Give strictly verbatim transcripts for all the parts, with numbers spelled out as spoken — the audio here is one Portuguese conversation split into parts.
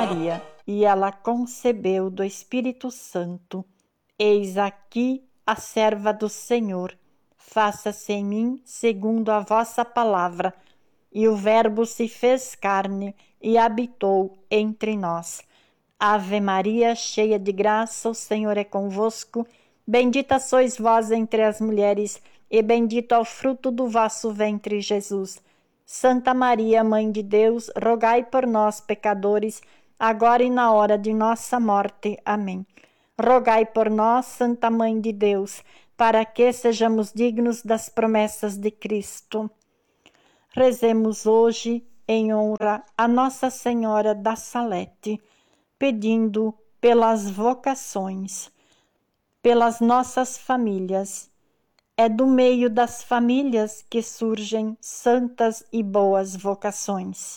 Maria, e ela concebeu do Espírito Santo. Eis aqui a serva do Senhor, faça-se em mim segundo a vossa palavra. E o Verbo se fez carne e habitou entre nós. Ave Maria, cheia de graça, o Senhor é convosco. Bendita sois vós entre as mulheres, e bendito é o fruto do vosso ventre, Jesus. Santa Maria, Mãe de Deus, rogai por nós, pecadores, agora e na hora de nossa morte. Amém. Rogai por nós, Santa Mãe de Deus, para que sejamos dignos das promessas de Cristo. Rezemos hoje em honra a Nossa Senhora da Salete, pedindo pelas vocações, pelas nossas famílias. É do meio das famílias que surgem santas e boas vocações.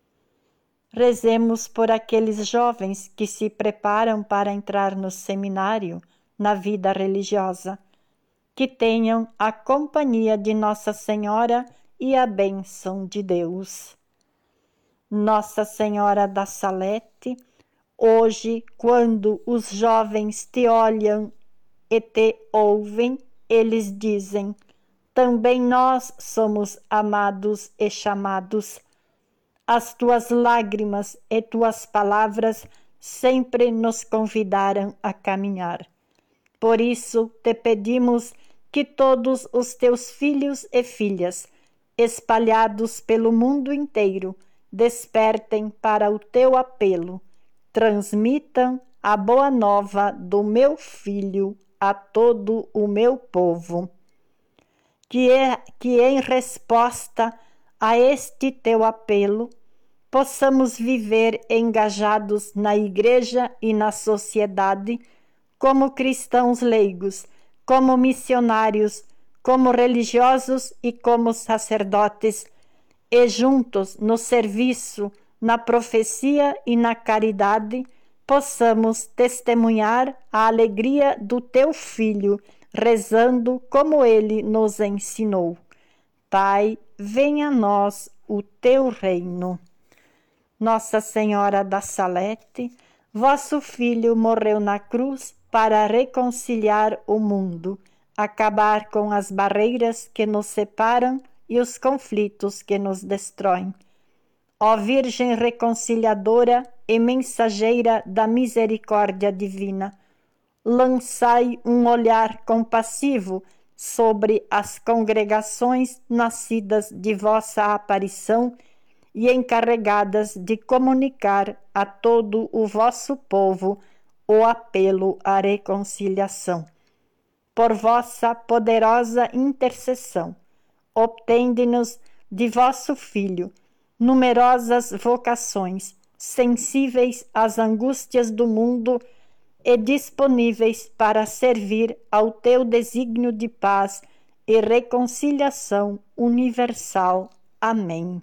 Rezemos por aqueles jovens que se preparam para entrar no seminário, na vida religiosa, que tenham a companhia de Nossa Senhora e a bênção de Deus. Nossa Senhora da Salete, hoje, quando os jovens te olham e te ouvem, eles dizem: também nós somos amados e chamados. As tuas lágrimas e tuas palavras sempre nos convidaram a caminhar. Por isso te pedimos que todos os teus filhos e filhas, espalhados pelo mundo inteiro, despertem para o teu apelo, transmitam a boa nova do meu Filho a todo o meu povo. Que, é, que em resposta a este teu apelo, possamos viver engajados na igreja e na sociedade, como cristãos leigos, como missionários, como religiosos e como sacerdotes, e juntos no serviço, na profecia e na caridade, possamos testemunhar a alegria do teu Filho, rezando como ele nos ensinou. Pai, venha a nós o teu reino. Nossa Senhora da Salete, vosso Filho morreu na cruz para reconciliar o mundo, acabar com as barreiras que nos separam e os conflitos que nos destroem. Ó Virgem reconciliadora e mensageira da misericórdia divina, lançai um olhar compassivo sobre as congregações nascidas de vossa aparição e encarregadas de comunicar a todo o vosso povo o apelo à reconciliação. Por vossa poderosa intercessão, obtende-nos de vosso Filho numerosas vocações, sensíveis às angústias do mundo e disponíveis para servir ao teu desígnio de paz e reconciliação universal. Amém.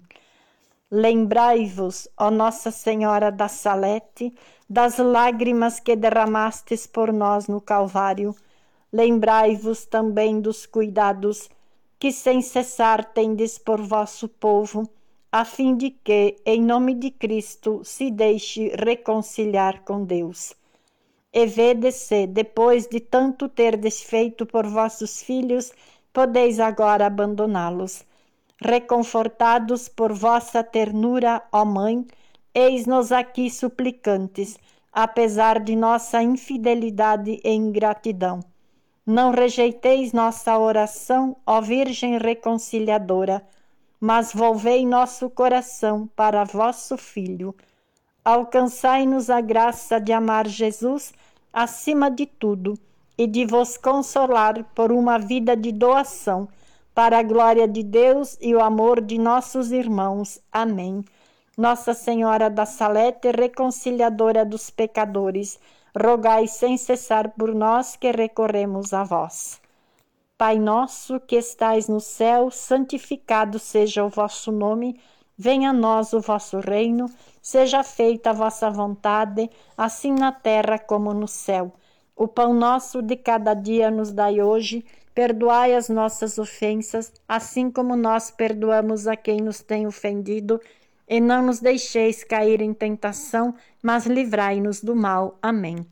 Lembrai-vos, ó Nossa Senhora da Salete, das lágrimas que derramastes por nós no Calvário. Lembrai-vos também dos cuidados que sem cessar tendes por vosso povo, a fim de que, em nome de Cristo, se deixe reconciliar com Deus. E vede se, depois de tanto terdes feito por vossos filhos, podeis agora abandoná-los. Reconfortados por vossa ternura, ó Mãe, eis-nos aqui suplicantes, apesar de nossa infidelidade e ingratidão. Não rejeiteis nossa oração, ó Virgem reconciliadora, mas volvei nosso coração para vosso Filho. Alcançai-nos a graça de amar Jesus acima de tudo e de vos consolar por uma vida de doação, para a glória de Deus e o amor de nossos irmãos. Amém. Nossa Senhora da Salete, reconciliadora dos pecadores, rogai sem cessar por nós que recorremos a vós. Pai nosso que estais no céu, santificado seja o vosso nome, venha a nós o vosso reino, seja feita a vossa vontade, assim na terra como no céu. O pão nosso de cada dia nos dai hoje, perdoai as nossas ofensas, assim como nós perdoamos a quem nos tem ofendido, e não nos deixeis cair em tentação, mas livrai-nos do mal. Amém.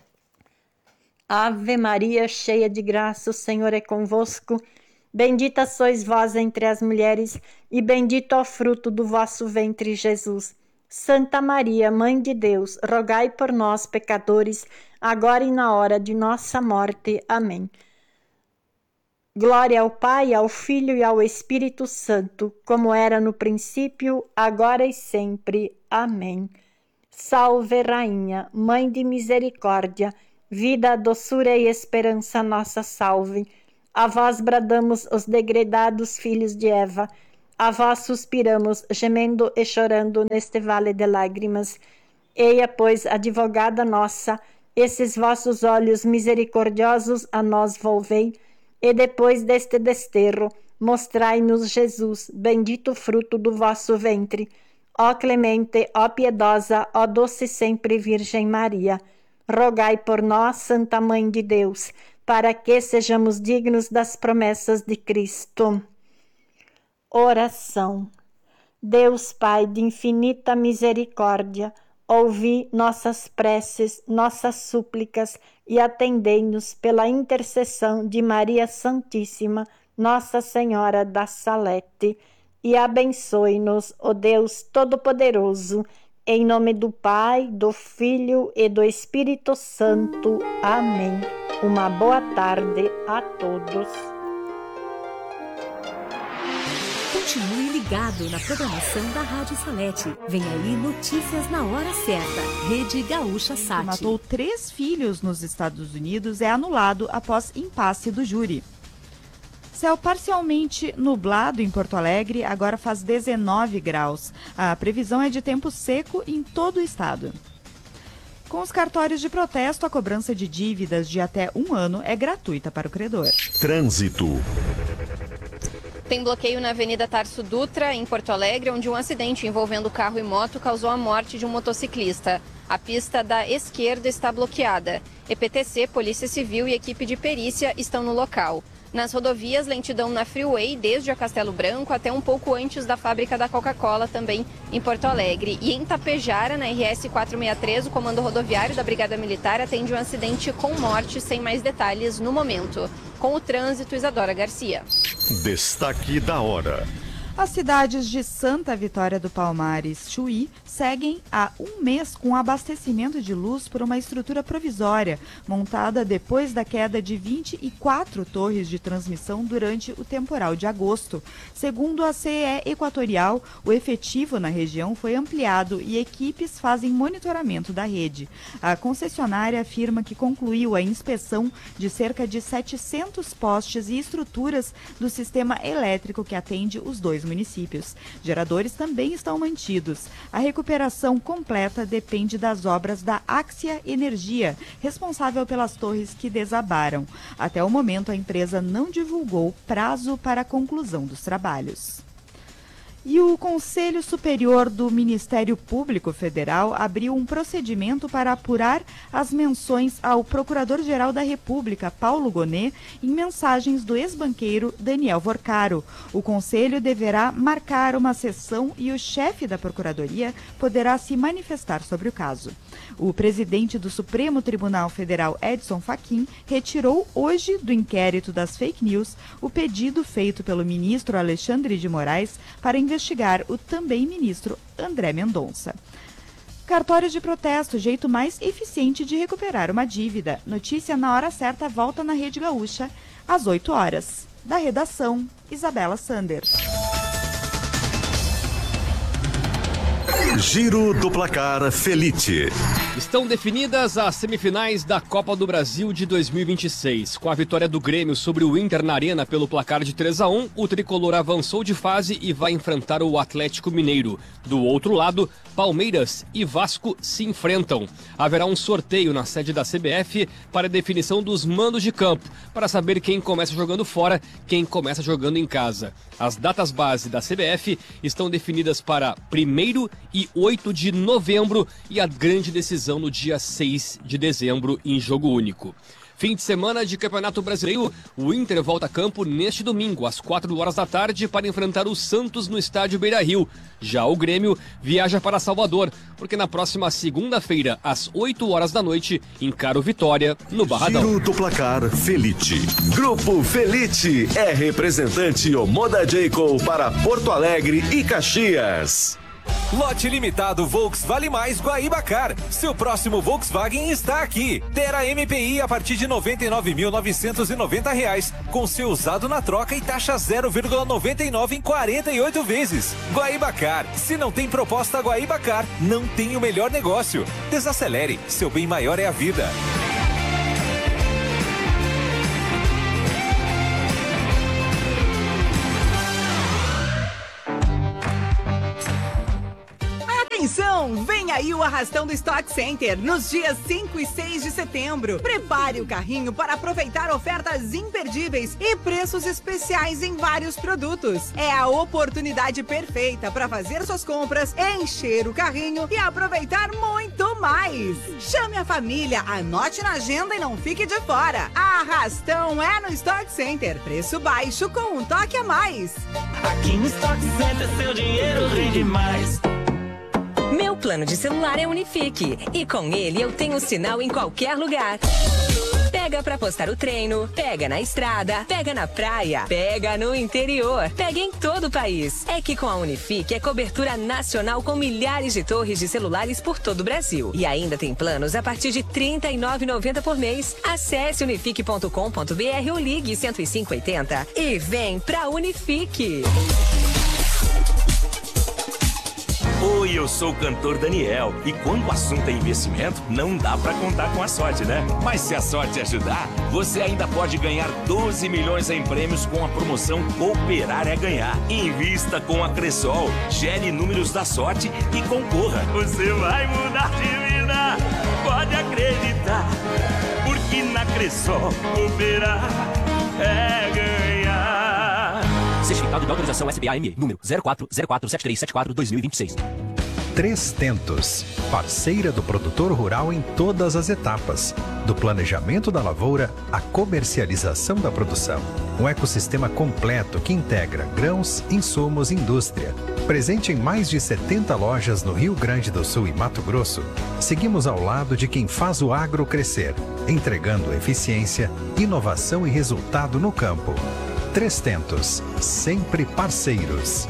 Ave Maria, cheia de graça, o Senhor é convosco. Bendita sois vós entre as mulheres, e bendito é o fruto do vosso ventre, Jesus. Santa Maria, Mãe de Deus, rogai por nós, pecadores, agora e na hora de nossa morte. Amém. Glória ao Pai, ao Filho e ao Espírito Santo, como era no princípio, agora e sempre. Amém. Salve, Rainha, Mãe de misericórdia, vida, doçura e esperança nossa, salve. A vós bradamos os degredados filhos de Eva, a vós suspiramos, gemendo e chorando neste vale de lágrimas. Eia, pois, advogada nossa, esses vossos olhos misericordiosos a nós volvei, e depois deste desterro, mostrai-nos Jesus, bendito fruto do vosso ventre. Ó clemente, ó piedosa, ó doce sempre Virgem Maria, rogai por nós, Santa Mãe de Deus, para que sejamos dignos das promessas de Cristo. Oração. Deus Pai de infinita misericórdia, ouvi nossas preces, nossas súplicas e atendei-nos pela intercessão de Maria Santíssima, Nossa Senhora da Salete, e abençoe-nos, ó Deus Todo-Poderoso, em nome do Pai, do Filho e do Espírito Santo. Amém. Uma boa tarde a todos. Continue ligado na programação da Rádio Salete. Vem aí notícias na hora certa. Rede Gaúcha Sat. Que matou três filhos nos Estados Unidos é anulado após impasse do júri. Céu parcialmente nublado em Porto Alegre, agora faz dezenove graus. A previsão é de tempo seco em todo o estado. Com os cartórios de protesto, a cobrança de dívidas de até um ano é gratuita para o credor. Trânsito. Tem bloqueio na Avenida Tarso Dutra, em Porto Alegre, onde um acidente envolvendo carro e moto causou a morte de um motociclista. A pista da esquerda está bloqueada. E P T C, Polícia Civil e equipe de perícia estão no local. Nas rodovias, lentidão na Freeway, desde a Castelo Branco até um pouco antes da fábrica da Coca-Cola, também em Porto Alegre. E em Tapejara, na R S quatrocentos e sessenta e três, o Comando Rodoviário da Brigada Militar atende um acidente com morte, sem mais detalhes no momento. Com o trânsito, Isadora Garcia. Destaque da hora. As cidades de Santa Vitória do Palmar e Chuí seguem há um mês com abastecimento de luz por uma estrutura provisória, montada depois da queda de vinte e quatro torres de transmissão durante o temporal de agosto. Segundo a C E Equatorial, o efetivo na região foi ampliado e equipes fazem monitoramento da rede. A concessionária afirma que concluiu a inspeção de cerca de setecentos postes e estruturas do sistema elétrico que atende os dois municípios. Geradores também estão mantidos. A recuperação completa depende das obras da Axia Energia, responsável pelas torres que desabaram. Até o momento, a empresa não divulgou prazo para a conclusão dos trabalhos. E o Conselho Superior do Ministério Público Federal abriu um procedimento para apurar as menções ao Procurador-Geral da República, Paulo Gonet, em mensagens do ex-banqueiro Daniel Vorcaro. O Conselho deverá marcar uma sessão e o chefe da Procuradoria poderá se manifestar sobre o caso. O presidente do Supremo Tribunal Federal, Edson Fachin, retirou hoje do inquérito das fake news o pedido feito pelo ministro Alexandre de Moraes para investigar o também ministro André Mendonça. Cartórios de protesto, jeito mais eficiente de recuperar uma dívida. Notícia na hora certa volta na Rede Gaúcha, às oito horas. Da redação, Isabela Sander. Giro do Placar Felite. Estão definidas as semifinais da Copa do Brasil de dois mil e vinte e seis. Com a vitória do Grêmio sobre o Inter na Arena pelo placar de três a um, o tricolor avançou de fase e vai enfrentar o Atlético Mineiro. Do outro lado, Palmeiras e Vasco se enfrentam. Haverá um sorteio na sede da C B F para a definição dos mandos de campo, para saber quem começa jogando fora, quem começa jogando em casa. As datas base da C B F estão definidas para primeiro e oito de novembro e a grande decisão no dia seis de dezembro em jogo único. Fim de semana de Campeonato Brasileiro, o Inter volta a campo neste domingo, às quatro horas da tarde, para enfrentar o Santos no estádio Beira-Rio. Já o Grêmio viaja para Salvador, porque na próxima segunda-feira, às oito horas da noite, encara o Vitória no Barradão. Giro do Placar Felite. Grupo Felite é representante Omoda Jayco para Porto Alegre e Caxias. Lote limitado Volks Vale Mais Guaibacar. Seu próximo Volkswagen está aqui. Terra M P I a partir de noventa e nove mil novecentos e noventa reais, com seu usado na troca e taxa zero vírgula noventa e nove em quarenta e oito vezes. Guaibacar. Se não tem proposta Guaibacar, não tem o melhor negócio. Desacelere. Seu bem maior é a vida. Atenção! Vem aí o arrastão do Stock Center nos dias cinco e seis de setembro. Prepare o carrinho para aproveitar ofertas imperdíveis e preços especiais em vários produtos. É a oportunidade perfeita para fazer suas compras, encher o carrinho e aproveitar muito mais. Chame a família, anote na agenda e não fique de fora. Arrastão é no Stock Center. Preço baixo com um toque a mais. Aqui no Stock Center seu dinheiro rende mais. Meu plano de celular é Unifique e com ele eu tenho sinal em qualquer lugar. Pega pra postar o treino, pega na estrada, pega na praia, pega no interior, pega em todo o país. É que com a Unifique é cobertura nacional com milhares de torres de celulares por todo o Brasil. E ainda tem planos a partir de trinta e nove reais e noventa centavos por mês. Acesse unifique ponto com ponto br ou ligue cento e cinco oitenta e vem pra Unifique. Oi, eu sou o cantor Daniel e quando o assunto é investimento, não dá pra contar com a sorte, né? Mas se a sorte ajudar, você ainda pode ganhar doze milhões em prêmios com a promoção Cooperar é Ganhar. Invista com a Cressol, gere números da sorte e concorra. Você vai mudar de vida, pode acreditar, porque na Cressol Cooperar é ganhar. Certificado de autorização S B A M E, número zero quatro zero quatro sete três sete quatro dois mil e vinte e seis. Três Tentos, parceira do produtor rural em todas as etapas, do planejamento da lavoura à comercialização da produção. Um ecossistema completo que integra grãos, insumos e indústria. Presente em mais de setenta lojas no Rio Grande do Sul e Mato Grosso, seguimos ao lado de quem faz o agro crescer, entregando eficiência, inovação e resultado no campo. Três Tentos, sempre parceiros.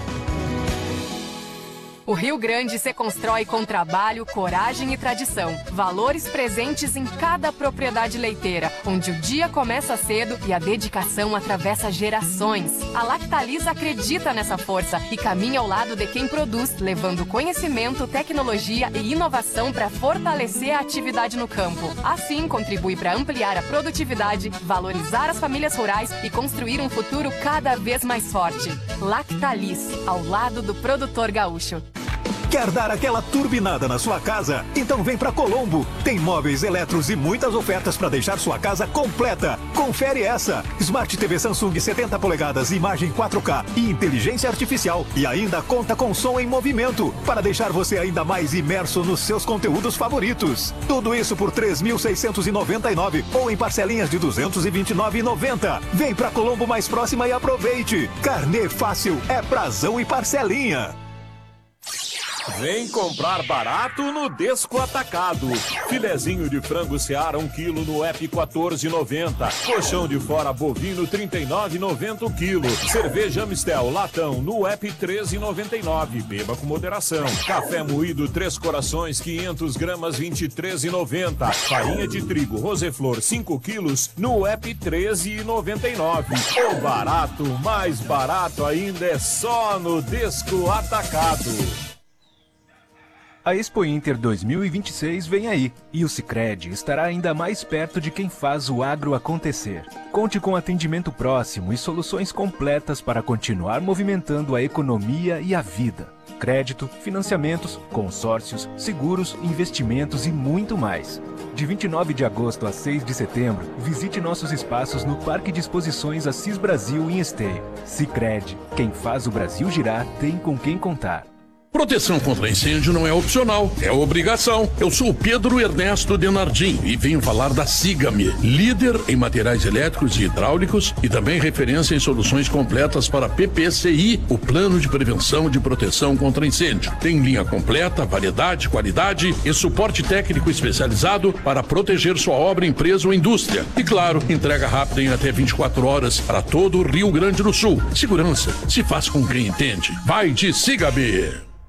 O Rio Grande se constrói com trabalho, coragem e tradição. Valores presentes em cada propriedade leiteira, onde o dia começa cedo e a dedicação atravessa gerações. A Lactalis acredita nessa força e caminha ao lado de quem produz, levando conhecimento, tecnologia e inovação para fortalecer a atividade no campo. Assim, contribui para ampliar a produtividade, valorizar as famílias rurais e construir um futuro cada vez mais forte. Lactalis, ao lado do produtor gaúcho. Quer dar aquela turbinada na sua casa? Então vem pra Colombo. Tem móveis, eletros e muitas ofertas para deixar sua casa completa. Confere essa. Smart T V Samsung setenta polegadas, imagem quatro K e inteligência artificial. E ainda conta com som em movimento para deixar você ainda mais imerso nos seus conteúdos favoritos. Tudo isso por três mil seiscentos e noventa e nove reais ou em parcelinhas de duzentos e vinte e nove reais e noventa centavos. Vem pra Colombo mais próxima e aproveite. Carnê fácil é prazão e parcelinha. Vem comprar barato no Desco Atacado. Filezinho de frango Seara um quilo no app quatorze e noventa. Colchão de fora bovino trinta e nove reais e noventa o quilo. Cerveja Mistel latão no app treze e noventa e nove. Beba com moderação. Café moído Três Corações quinhentas gramas vinte e três reais e noventa. Farinha de trigo Roseflor cinco quilos no app treze e noventa e nove. O barato, mais barato ainda é só no Desco Atacado. A Expo Inter dois mil e vinte e seis vem aí, e o Sicredi estará ainda mais perto de quem faz o agro acontecer. Conte com atendimento próximo e soluções completas para continuar movimentando a economia e a vida. Crédito, financiamentos, consórcios, seguros, investimentos e muito mais. De vinte e nove de agosto a seis de setembro, visite nossos espaços no Parque de Exposições Assis Brasil em Esteio. Sicredi, quem faz o Brasil girar tem com quem contar. Proteção contra incêndio não é opcional, é obrigação. Eu sou o Pedro Ernesto Denardim e venho falar da Sigame, líder em materiais elétricos e hidráulicos e também referência em soluções completas para P P C I, o Plano de Prevenção de Proteção contra Incêndio. Tem linha completa, variedade, qualidade e suporte técnico especializado para proteger sua obra, empresa ou indústria. E claro, entrega rápida em até vinte e quatro horas para todo o Rio Grande do Sul. Segurança se faz com quem entende. Vai de Sigame!